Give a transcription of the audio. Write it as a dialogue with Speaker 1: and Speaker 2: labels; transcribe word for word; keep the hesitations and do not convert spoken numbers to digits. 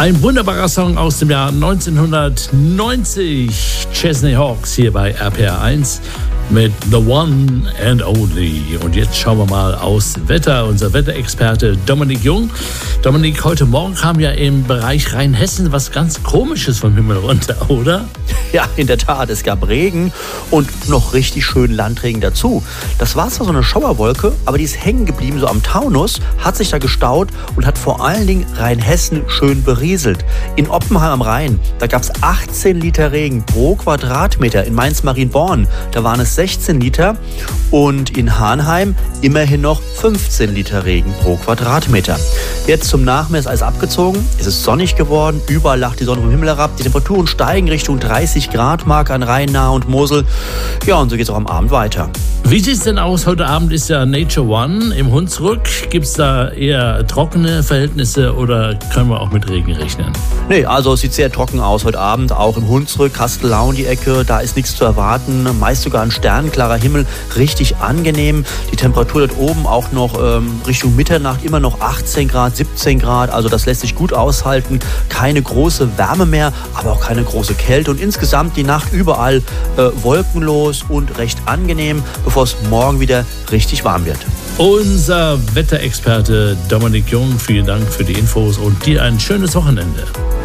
Speaker 1: Ein wunderbarer Song aus dem Jahr neunzehnhundertneunzig. Chesney Hawkes hier bei R P R eins mit The One and Only. Und jetzt schauen wir mal aufs Wetter. Unser Wetterexperte Dominik Jung. Dominik, heute Morgen kam ja im Bereich Rheinhessen was ganz Komisches vom Himmel runter, oder?
Speaker 2: Ja, in der Tat. Es gab Regen und noch richtig schön Landregen dazu. Das war zwar so eine Schauerwolke, aber die ist hängen geblieben, so am Taunus, hat sich da gestaut und hat vor allen Dingen Rheinhessen schön berieselt. In Oppenheim am Rhein, da gab es achtzehn Liter Regen pro Quadratmeter. In Mainz-Marienborn, da waren es sechzehn Liter. Und in Hahnheim immerhin noch fünfzehn Liter Regen pro Quadratmeter. Jetzt zum Nachmess alles abgezogen. Es ist sonnig geworden, überall lacht die Sonne vom Himmel herab. Die Temperaturen steigen Richtung dreißig Grad Mark an Rhein, Nahe und Mosel. Ja, und so geht es auch am Abend weiter.
Speaker 1: Wie sieht es denn aus? Heute Abend ist ja Nature One im Hunsrück. Gibt es da eher trockene Verhältnisse oder können wir auch mit Regen rechnen?
Speaker 2: Nee, also es sieht sehr trocken aus heute Abend, auch im Hunsrück, Kastelau die Ecke, da ist nichts zu erwarten, meist sogar ein sternenklarer Himmel, richtig angenehm. Die Temperatur dort oben auch noch ähm, Richtung Mitternacht immer noch achtzehn Grad, siebzehn Grad, also das lässt sich gut aushalten. Keine große Wärme mehr, aber auch keine große Kälte und insgesamt die Nacht überall äh, wolkenlos und recht angenehm, bevor es morgen wieder richtig warm wird.
Speaker 1: Unser Wetterexperte Dominik Jung, vielen Dank für die Infos und dir ein schönes Wochenende.